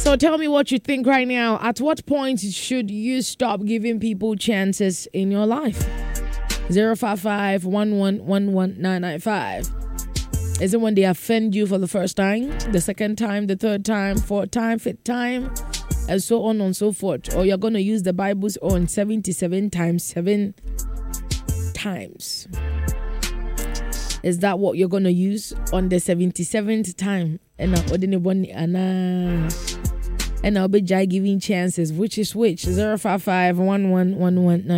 So tell me what you think right now. At what point should you stop giving people chances in your life? 055 1111 Is it when they offend you for the first time, the second time, the third time, fourth time, fifth time, and so on and so forth? Or you're going to use the Bible's own 77 times 7 times? Is that what you're going to use on the 77th time? And I'll be giving chances. Which is which? 055 1111